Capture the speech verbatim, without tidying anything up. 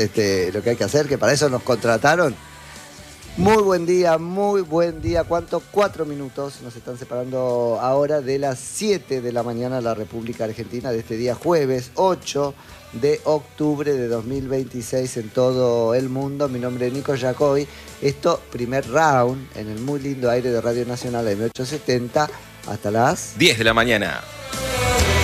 este, lo que hay que hacer, que para eso nos contrataron. Muy buen día, muy buen día. ¿Cuánto? Cuatro minutos nos están separando ahora de las siete de la mañana en la República Argentina de este día jueves ocho de octubre de dos mil veintiséis en todo el mundo. Mi nombre es Nico Yacoy. Esto, primer round en el muy lindo aire de Radio Nacional M ochocientos setenta hasta las diez de la mañana.